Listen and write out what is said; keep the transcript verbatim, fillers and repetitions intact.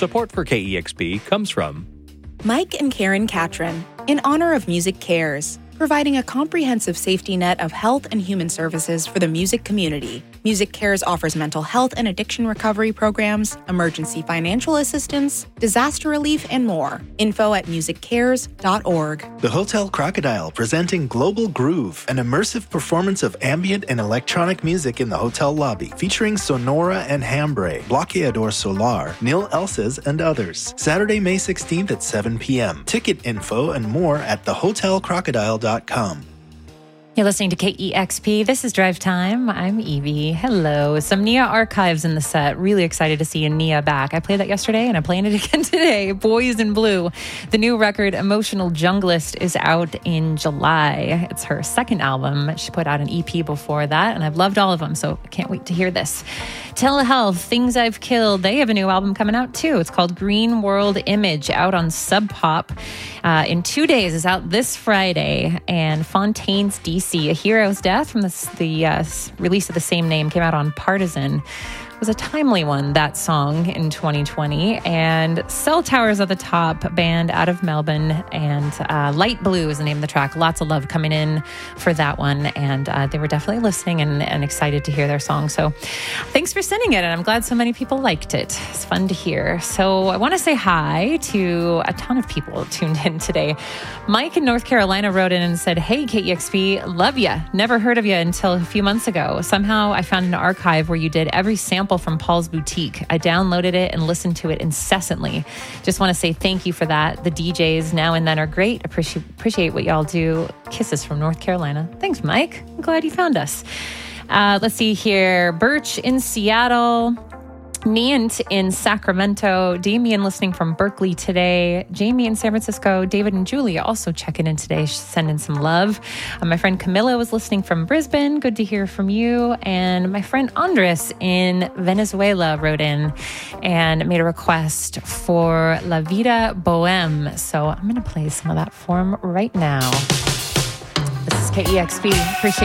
Support for K E X P comes from Mike and Karen Catron, in honor of Music Cares, providing a comprehensive safety net of health and human services for the music community. Music Cares offers mental health and addiction recovery programs, emergency financial assistance, disaster relief, and more. Info at music cares dot org. The Hotel Crocodile presenting Global Groove, an immersive performance of ambient and electronic music in the hotel lobby, featuring Sonora and Hambre, Bloqueador Solar, Neil Elses, and others. Saturday, May sixteenth at seven p.m. Ticket info and more at the hotel crocodile dot com. You're listening to K E X P. This is Drive Time. I'm Evie. Hello. Some Nia archives in the set. Really excited to see Nia back. I played that yesterday and I'm playing it again today. Boys in Blue. The new record, Emotional Junglist, is out in July. It's her second album. She put out an E P before that, and I've loved all of them, so I can't wait to hear this. Telehealth, Things I've Killed. They have a new album coming out too. It's called Green World Image, out on Sub Pop. Uh, in two days, it's out this Friday. And Fontaine's D C, A Hero's Death, from the, the uh, release of the same name, came out on Partisan. It was a timely one, that song, in twenty twenty. And Cell Towers at the Top, band out of Melbourne, and uh, Light Blue is the name of the track. Lots of love coming in for that one, and uh, they were definitely listening and, and excited to hear their song. So thanks for sending it, and I'm glad so many people liked it. It's fun to hear. So I want to say hi to a ton of people tuned in today. Mike in North Carolina wrote in and said, "Hey, K E X P, love ya. Never heard of you until a few months ago. Somehow I found an archive where you did every sample from Paul's Boutique. I downloaded it and listened to it incessantly. Just want to say thank you for that. The D Js now and then are great. Appreciate appreciate what y'all do. Kisses from North Carolina." Thanks, Mike. I'm glad you found us. Uh, let's see here. Birch in Seattle. Niant in Sacramento, Damien listening from Berkeley today, Jamie in San Francisco, David and Julia also checking in today, sending some love. Uh, my friend Camilla was listening from Brisbane. Good to hear from you. And my friend Andres in Venezuela wrote in and made a request for La Vida Boheme. So I'm going to play some of that for him right now. This is K E X P. Appreciate